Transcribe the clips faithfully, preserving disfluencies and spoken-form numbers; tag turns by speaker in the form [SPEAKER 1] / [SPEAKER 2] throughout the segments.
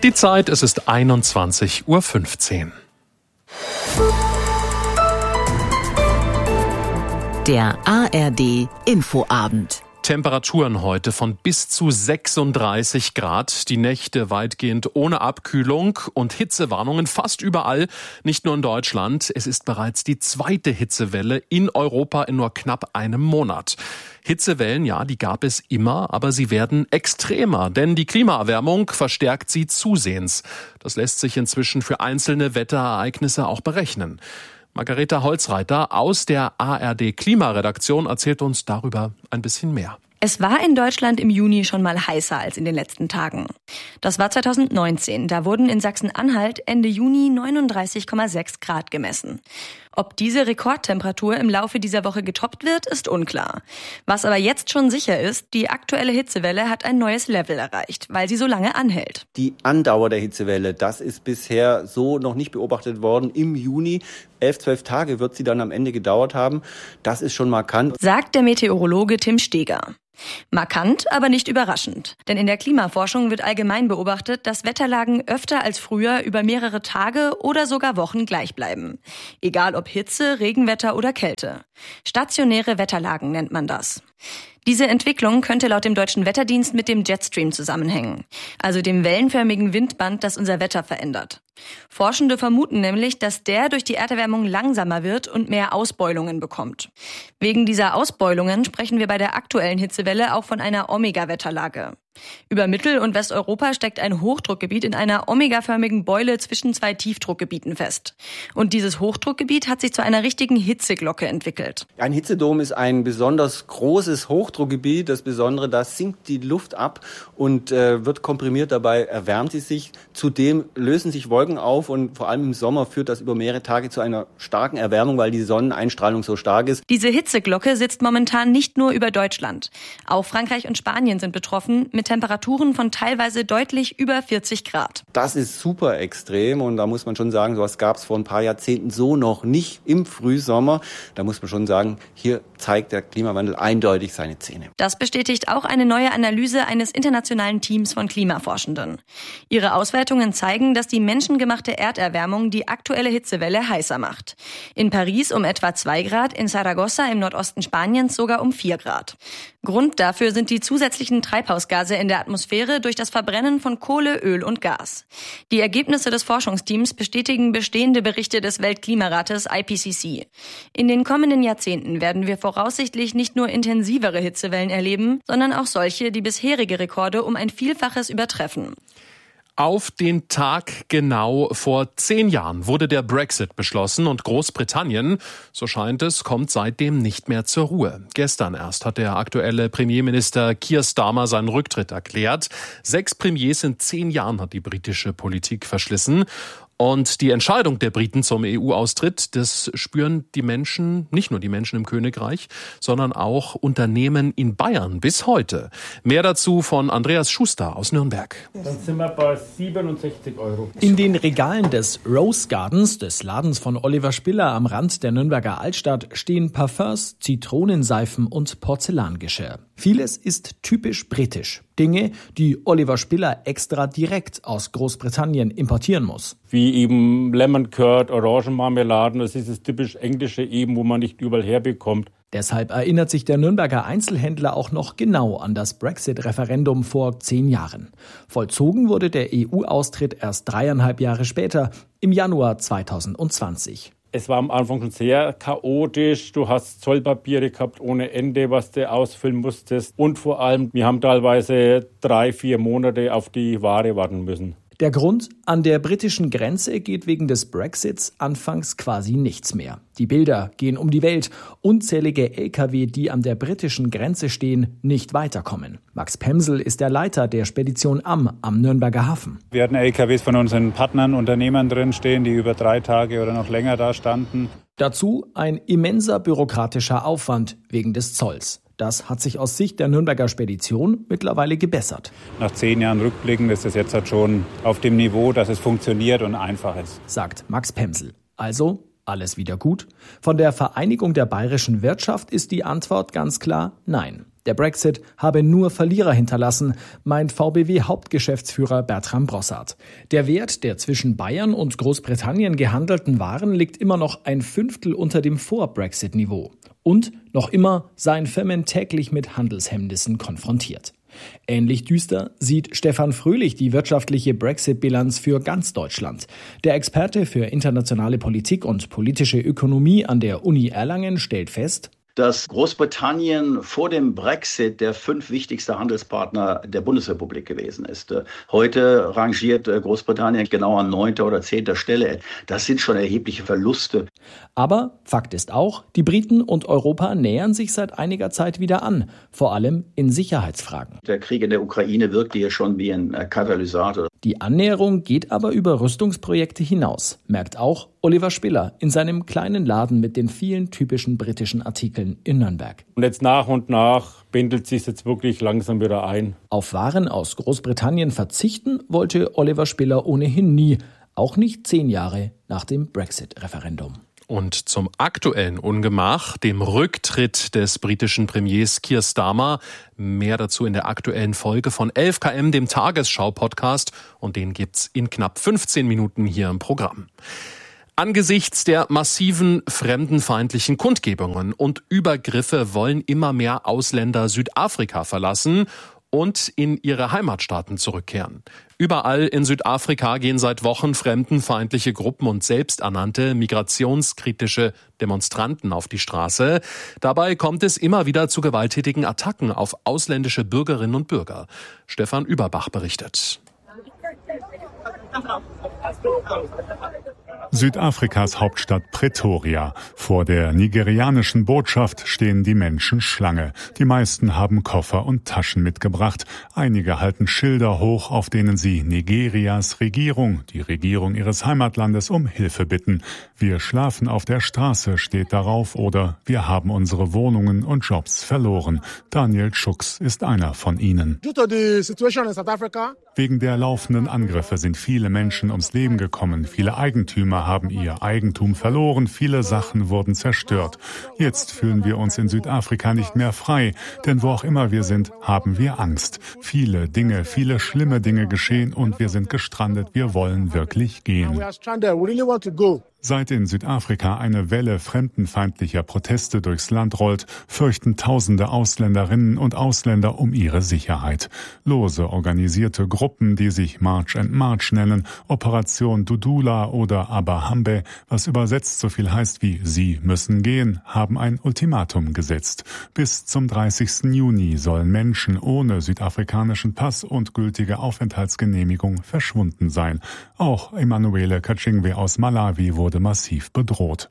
[SPEAKER 1] Die Zeit, es ist einundzwanzig Uhr fünfzehn.
[SPEAKER 2] Der A R D Infoabend.
[SPEAKER 1] Temperaturen heute von bis zu sechsunddreißig Grad, die Nächte weitgehend ohne Abkühlung und Hitzewarnungen fast überall, nicht nur in Deutschland. Es ist bereits die zweite Hitzewelle in Europa in nur knapp einem Monat. Hitzewellen, ja, die gab es immer, aber sie werden extremer, denn die Klimaerwärmung verstärkt sie zusehends. Das lässt sich inzwischen für einzelne Wetterereignisse auch berechnen. Margareta Holzreiter aus der A R D Klimaredaktion erzählt uns darüber ein bisschen mehr.
[SPEAKER 3] Es war in Deutschland im Juni schon mal heißer als in den letzten Tagen. Das war zweitausendneunzehn. Da wurden in Sachsen-Anhalt Ende Juni neununddreißig Komma sechs Grad gemessen. Ob diese Rekordtemperatur im Laufe dieser Woche getoppt wird, ist unklar. Was aber jetzt schon sicher ist, die aktuelle Hitzewelle hat ein neues Level erreicht, weil sie so lange anhält.
[SPEAKER 4] Die Andauer der Hitzewelle, das ist bisher so noch nicht beobachtet worden. Im Juni, elf, zwölf Tage wird sie dann am Ende gedauert haben. Das ist schon markant,
[SPEAKER 3] sagt der Meteorologe Tim Steger. Markant, aber nicht überraschend. Denn in der Klimaforschung wird allgemein beobachtet, dass Wetterlagen öfter als früher über mehrere Tage oder sogar Wochen gleich bleiben. Egal ob Hitze, Regenwetter oder Kälte. Stationäre Wetterlagen nennt man das. Diese Entwicklung könnte laut dem Deutschen Wetterdienst mit dem Jetstream zusammenhängen, also dem wellenförmigen Windband, das unser Wetter verändert. Forschende vermuten nämlich, dass der durch die Erderwärmung langsamer wird und mehr Ausbeulungen bekommt. Wegen dieser Ausbeulungen sprechen wir bei der aktuellen Hitzewelle auch von einer Omega-Wetterlage. Über Mittel- und Westeuropa steckt ein Hochdruckgebiet in einer omegaförmigen Beule zwischen zwei Tiefdruckgebieten fest. Und dieses Hochdruckgebiet hat sich zu einer richtigen Hitzeglocke entwickelt.
[SPEAKER 4] Ein Hitzedom ist ein besonders großes Hochdruckgebiet. Das Besondere, da sinkt die Luft ab und äh, wird komprimiert. Dabei erwärmt sie sich. Zudem lösen sich Wolken auf und vor allem im Sommer führt das über mehrere Tage zu einer starken Erwärmung, weil die Sonneneinstrahlung so stark ist.
[SPEAKER 3] Diese Hitzeglocke sitzt momentan nicht nur über Deutschland. Auch Frankreich und Spanien sind betroffen, mit Temperaturen von teilweise deutlich über vierzig Grad.
[SPEAKER 4] Das ist super extrem und da muss man schon sagen, sowas gab es vor ein paar Jahrzehnten so noch nicht im Frühsommer. Da muss man schon sagen, hier zeigt der Klimawandel eindeutig seine Zähne.
[SPEAKER 3] Das bestätigt auch eine neue Analyse eines internationalen Teams von Klimaforschenden. Ihre Auswertungen zeigen, dass die menschengemachte Erderwärmung die aktuelle Hitzewelle heißer macht. In Paris um etwa zwei Grad, in Saragossa im Nordosten Spaniens sogar um vier Grad. Grund dafür sind die zusätzlichen Treibhausgase in der Atmosphäre durch das Verbrennen von Kohle, Öl und Gas. Die Ergebnisse des Forschungsteams bestätigen bestehende Berichte des Weltklimarates I P C C. In den kommenden Jahrzehnten werden wir voraussichtlich nicht nur intensivere Hitzewellen erleben, sondern auch solche, die bisherige Rekorde um ein Vielfaches übertreffen.
[SPEAKER 1] Auf den Tag genau vor zehn Jahren wurde der Brexit beschlossen und Großbritannien, so scheint es, kommt seitdem nicht mehr zur Ruhe. Gestern erst hat der aktuelle Premierminister Keir Starmer seinen Rücktritt erklärt. Sechs Premiers in zehn Jahren hat die britische Politik verschlissen. Und die Entscheidung der Briten zum E U-Austritt, das spüren die Menschen, nicht nur die Menschen im Königreich, sondern auch Unternehmen in Bayern bis heute. Mehr dazu von Andreas Schuster aus Nürnberg.
[SPEAKER 5] Dann sind wir bei siebenundsechzig Euro.
[SPEAKER 6] In den Regalen des Rose Gardens, des Ladens von Oliver Spiller am Rand der Nürnberger Altstadt, stehen Parfums, Zitronenseifen und Porzellangeschirr. Vieles ist typisch britisch. Dinge, die Oliver Spiller extra direkt aus Großbritannien importieren muss.
[SPEAKER 5] Wie eben Lemon Curd, Orangenmarmeladen, das ist das typisch Englische eben, wo man nicht überall herbekommt.
[SPEAKER 6] Deshalb erinnert sich der Nürnberger Einzelhändler auch noch genau an das Brexit-Referendum vor zehn Jahren. Vollzogen wurde der E U-Austritt erst dreieinhalb Jahre später, im Januar zweitausendzwanzig.
[SPEAKER 5] Es war am Anfang schon sehr chaotisch. Du hast Zollpapiere gehabt ohne Ende, was du ausfüllen musstest. Und vor allem, wir haben teilweise drei, vier Monate auf die Ware warten müssen.
[SPEAKER 6] Der Grund? An der britischen Grenze geht wegen des Brexits anfangs quasi nichts mehr. Die Bilder gehen um die Welt. Unzählige L K W, die an der britischen Grenze stehen, nicht weiterkommen. Max Pemsel ist der Leiter der Spedition Am am Nürnberger Hafen.
[SPEAKER 7] Wir hatten L K Ws von unseren Partnern, Unternehmern drin stehen, die über drei Tage oder noch länger da standen.
[SPEAKER 6] Dazu ein immenser bürokratischer Aufwand wegen des Zolls. Das hat sich aus Sicht der Nürnberger Spedition mittlerweile gebessert.
[SPEAKER 7] Nach zehn Jahren rückblickend ist es jetzt halt schon auf dem Niveau, dass es funktioniert und einfach ist,
[SPEAKER 6] sagt Max Pemsel. Also alles wieder gut? Von der Vereinigung der bayerischen Wirtschaft ist die Antwort ganz klar nein. Der Brexit habe nur Verlierer hinterlassen, meint V B W-Hauptgeschäftsführer Bertram Brossard. Der Wert der zwischen Bayern und Großbritannien gehandelten Waren liegt immer noch ein Fünftel unter dem Vor-Brexit-Niveau. Und noch immer seien Firmen täglich mit Handelshemmnissen konfrontiert. Ähnlich düster sieht Stefan Fröhlich die wirtschaftliche Brexit-Bilanz für ganz Deutschland. Der Experte für internationale Politik und politische Ökonomie an der Uni Erlangen stellt fest,
[SPEAKER 8] dass Großbritannien vor dem Brexit der fünf wichtigste Handelspartner der Bundesrepublik gewesen ist. Heute rangiert Großbritannien genau an neunter oder zehnter Stelle. Das sind schon erhebliche Verluste.
[SPEAKER 6] Aber Fakt ist auch, die Briten und Europa nähern sich seit einiger Zeit wieder an, vor allem in Sicherheitsfragen.
[SPEAKER 8] Der Krieg in der Ukraine wirkt hier schon wie ein Katalysator.
[SPEAKER 6] Die Annäherung geht aber über Rüstungsprojekte hinaus, merkt auch Oliver Spiller in seinem kleinen Laden mit den vielen typischen britischen Artikeln in Nürnberg.
[SPEAKER 5] Und jetzt nach und nach pendelt sich jetzt wirklich langsam wieder ein.
[SPEAKER 6] Auf Waren aus Großbritannien verzichten wollte Oliver Spiller ohnehin nie, auch nicht zehn Jahre nach dem Brexit-Referendum.
[SPEAKER 1] Und zum aktuellen Ungemach, dem Rücktritt des britischen Premiers Keir Starmer. Mehr dazu in der aktuellen Folge von elf Kilometer pro Stunde, dem Tagesschau-Podcast. Und den gibt's in knapp fünfzehn Minuten hier im Programm. Angesichts der massiven fremdenfeindlichen Kundgebungen und Übergriffe wollen immer mehr Ausländer Südafrika verlassen und in ihre Heimatstaaten zurückkehren. Überall in Südafrika gehen seit Wochen fremdenfeindliche Gruppen und selbsternannte migrationskritische Demonstranten auf die Straße. Dabei kommt es immer wieder zu gewalttätigen Attacken auf ausländische Bürgerinnen und Bürger. Stefan Überbach berichtet.
[SPEAKER 9] Südafrikas Hauptstadt Pretoria. Vor der nigerianischen Botschaft stehen die Menschen Schlange. Die meisten haben Koffer und Taschen mitgebracht. Einige halten Schilder hoch, auf denen sie Nigerias Regierung, die Regierung ihres Heimatlandes, um Hilfe bitten. Wir schlafen auf der Straße, steht darauf, oder wir haben unsere Wohnungen und Jobs verloren. Daniel Schucks ist einer von ihnen. Wegen der laufenden Angriffe sind viele Menschen ums Leben gekommen. Viele Eigentümer haben ihr Eigentum verloren. Viele Sachen wurden zerstört. Jetzt fühlen wir uns in Südafrika nicht mehr frei. Denn wo auch immer wir sind, haben wir Angst. Viele Dinge, viele schlimme Dinge geschehen und wir sind gestrandet. Wir wollen wirklich gehen. Seit in Südafrika eine Welle fremdenfeindlicher Proteste durchs Land rollt, fürchten tausende Ausländerinnen und Ausländer um ihre Sicherheit. Lose organisierte Gruppen, die sich March and March nennen, Operation Dudula oder Abahambe, was übersetzt so viel heißt wie Sie müssen gehen, haben ein Ultimatum gesetzt. Bis zum dreißigsten Juni sollen Menschen ohne südafrikanischen Pass und gültige Aufenthaltsgenehmigung verschwunden sein. Auch Emanuele Kachingwe aus Malawi wurde massiv bedroht.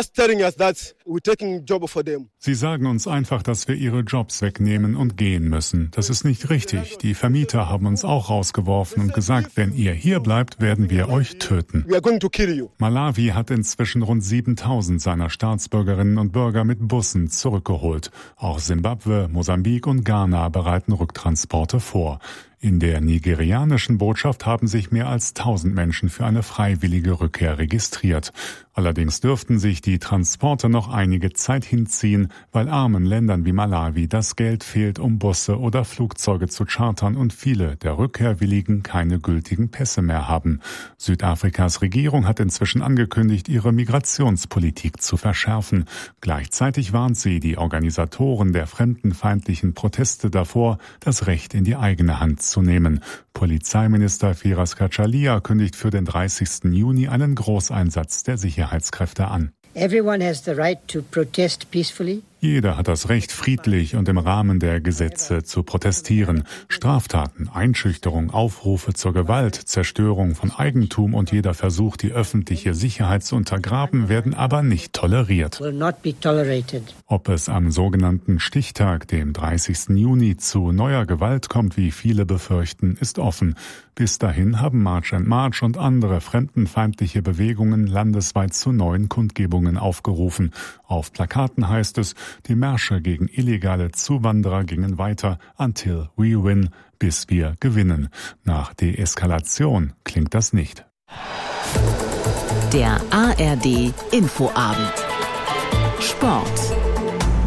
[SPEAKER 9] Sie sagen uns einfach, dass wir ihre Jobs wegnehmen und gehen müssen. Das ist nicht richtig. Die Vermieter haben uns auch rausgeworfen und gesagt, wenn ihr hier bleibt, werden wir euch töten. Malawi hat inzwischen rund siebentausend seiner Staatsbürgerinnen und Bürger mit Bussen zurückgeholt. Auch Simbabwe, Mosambik und Ghana bereiten Rücktransporte vor. In der nigerianischen Botschaft haben sich mehr als tausend Menschen für eine freiwillige Rückkehr registriert. Allerdings dürften sich die Transporte noch einige Zeit hinziehen, weil armen Ländern wie Malawi das Geld fehlt, um Busse oder Flugzeuge zu chartern und viele der Rückkehrwilligen keine gültigen Pässe mehr haben. Südafrikas Regierung hat inzwischen angekündigt, ihre Migrationspolitik zu verschärfen. Gleichzeitig warnt sie die Organisatoren der fremdenfeindlichen Proteste davor, das Recht in die eigene Hand zu nehmen. Polizeiminister Firas Kachalia kündigt für den dreißigsten Juni einen Großeinsatz der Sicherheitskräfte an.
[SPEAKER 10] Everyone has the right to protest peacefully.
[SPEAKER 9] Jeder hat das Recht, friedlich und im Rahmen der Gesetze zu protestieren. Straftaten, Einschüchterung, Aufrufe zur Gewalt, Zerstörung von Eigentum und jeder Versuch, die öffentliche Sicherheit zu untergraben, werden aber nicht toleriert.
[SPEAKER 10] Will not be tolerated.
[SPEAKER 9] Ob es am sogenannten Stichtag, dem dreißigsten Juni, zu neuer Gewalt kommt, wie viele befürchten, ist offen. Bis dahin haben March and March und andere fremdenfeindliche Bewegungen landesweit zu neuen Kundgebungen aufgerufen. Auf Plakaten heißt es, die Märsche gegen illegale Zuwanderer gingen weiter, until we win, bis wir gewinnen. Nach Deeskalation klingt das nicht.
[SPEAKER 2] Der A R D Infoabend. Sport.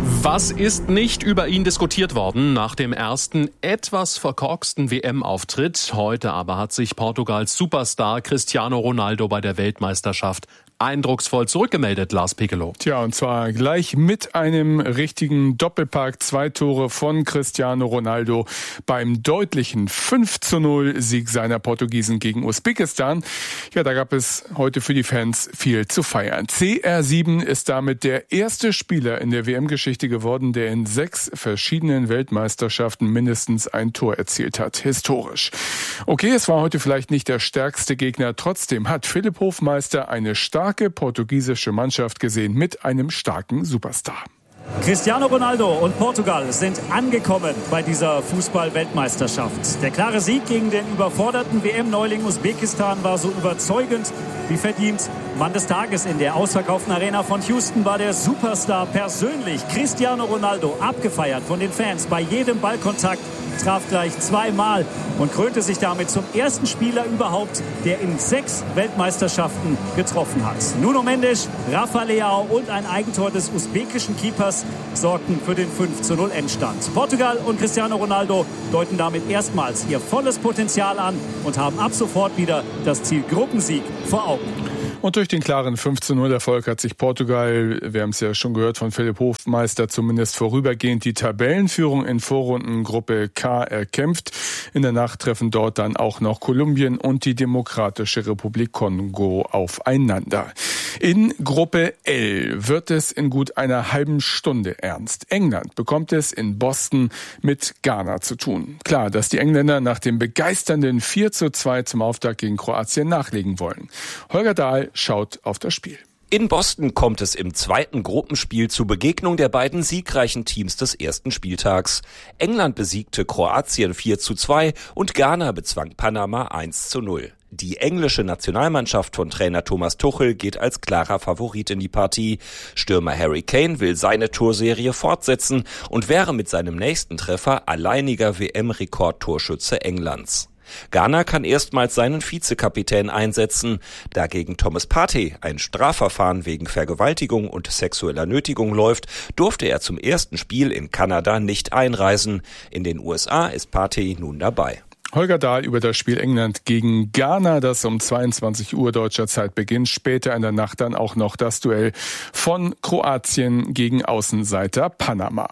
[SPEAKER 1] Was ist nicht über ihn diskutiert worden nach dem ersten etwas verkorksten W M-Auftritt? Heute aber hat sich Portugals Superstar Cristiano Ronaldo bei der Weltmeisterschaft eindrucksvoll zurückgemeldet, Lars Pegelow.
[SPEAKER 11] Tja, und zwar gleich mit einem richtigen Doppelpack. Zwei Tore von Cristiano Ronaldo beim deutlichen fünf zu null Sieg seiner Portugiesen gegen Usbekistan. Ja, da gab es heute für die Fans viel zu feiern. C R sieben ist damit der erste Spieler in der W M-Geschichte geworden, der in sechs verschiedenen Weltmeisterschaften mindestens ein Tor erzielt hat. Historisch. Okay, es war heute vielleicht nicht der stärkste Gegner. Trotzdem hat Philipp Hofmeister eine starke starke portugiesische Mannschaft gesehen mit einem starken Superstar.
[SPEAKER 12] Cristiano Ronaldo und Portugal sind angekommen bei dieser Fußball-Weltmeisterschaft. Der klare Sieg gegen den überforderten W M-Neuling Usbekistan war so überzeugend wie verdient. Mann des Tages in der ausverkauften Arena von Houston war der Superstar persönlich. Cristiano Ronaldo, abgefeiert von den Fans bei jedem Ballkontakt, traf gleich zweimal und krönte sich damit zum ersten Spieler überhaupt, der in sechs Weltmeisterschaften getroffen hat. Nuno Mendes, Rafa Leao und ein Eigentor des usbekischen Keepers sorgten für den fünf zu null Endstand. Portugal und Cristiano Ronaldo deuten damit erstmals ihr volles Potenzial an und haben ab sofort wieder das Ziel Gruppensieg vor Augen.
[SPEAKER 11] Und durch den klaren fünf zu null Erfolg hat sich Portugal, wir haben es ja schon gehört von Philipp Hofmeister, zumindest vorübergehend die Tabellenführung in Vorrundengruppe K erkämpft. In der Nacht treffen dort dann auch noch Kolumbien und die Demokratische Republik Kongo aufeinander. In Gruppe L wird es in gut einer halben Stunde ernst. England bekommt es in Boston mit Ghana zu tun. Klar, dass die Engländer nach dem begeisternden vier zu zwei zum Auftakt gegen Kroatien nachlegen wollen. Holger Dahl schaut auf das Spiel.
[SPEAKER 13] In Boston kommt es im zweiten Gruppenspiel zur Begegnung der beiden siegreichen Teams des ersten Spieltags. England besiegte Kroatien vier zu zwei und Ghana bezwang Panama eins zu null. Die englische Nationalmannschaft von Trainer Thomas Tuchel geht als klarer Favorit in die Partie. Stürmer Harry Kane will seine Torserie fortsetzen und wäre mit seinem nächsten Treffer alleiniger W M-Rekordtorschütze Englands. Ghana kann erstmals seinen Vizekapitän einsetzen. Da gegen Thomas Partey ein Strafverfahren wegen Vergewaltigung und sexueller Nötigung läuft, durfte er zum ersten Spiel in Kanada nicht einreisen. In den U S A ist Partey nun dabei.
[SPEAKER 11] Holger Dahl über das Spiel England gegen Ghana, das um zweiundzwanzig Uhr deutscher Zeit beginnt. Später in der Nacht dann auch noch das Duell von Kroatien gegen Außenseiter Panama.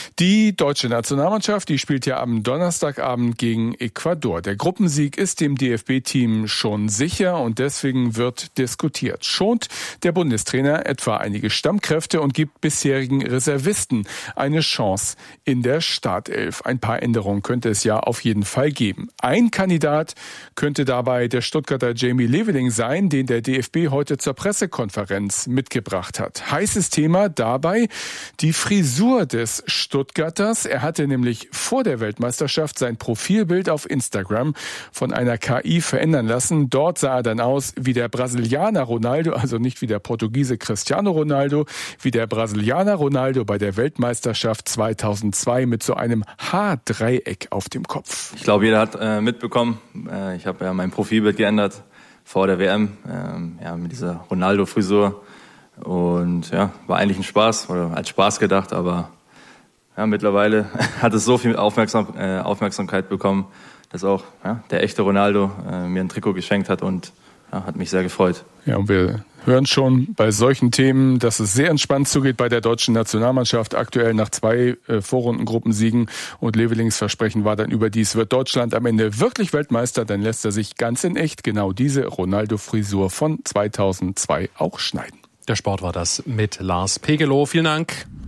[SPEAKER 11] Die deutsche Nationalmannschaft, die spielt ja am Donnerstagabend gegen Ecuador. Der Gruppensieg ist dem D F B-Team schon sicher und deswegen wird diskutiert. Schont der Bundestrainer etwa einige Stammkräfte und gibt bisherigen Reservisten eine Chance in der Startelf. Ein paar Änderungen könnte es ja auf jeden Fall geben. Ein Kandidat könnte dabei der Stuttgarter Jamie Leveling sein, den der D F B heute zur Pressekonferenz mitgebracht hat. Heißes Thema dabei die Frisur des Stuttgarters. Er hatte nämlich vor der Weltmeisterschaft sein Profilbild auf Instagram von einer K I verändern lassen. Dort sah er dann aus wie der Brasilianer Ronaldo, also nicht wie der Portugiese Cristiano Ronaldo, wie der Brasilianer Ronaldo bei der Weltmeisterschaft zweitausendzwei mit so einem Haardreieck auf dem Kopf.
[SPEAKER 14] Ich glaube, jeder hat äh, mitbekommen, äh, ich habe ja mein Profilbild geändert vor der W M, äh, ja, mit dieser Ronaldo-Frisur und ja, war eigentlich ein Spaß oder als Spaß gedacht, aber ja, mittlerweile hat es so viel Aufmerksam, äh, Aufmerksamkeit bekommen, dass auch ja, der echte Ronaldo äh, mir ein Trikot geschenkt hat und ja, hat mich sehr gefreut.
[SPEAKER 11] Ja, und wir hören schon bei solchen Themen, dass es sehr entspannt zugeht bei der deutschen Nationalmannschaft. Aktuell nach zwei äh, Vorrundengruppensiegen und Levelings Versprechen war dann überdies, wird Deutschland am Ende wirklich Weltmeister, dann lässt er sich ganz in echt genau diese Ronaldo-Frisur von zweitausendzwei auch schneiden.
[SPEAKER 1] Der Sport war das mit Lars Pegelow. Vielen Dank.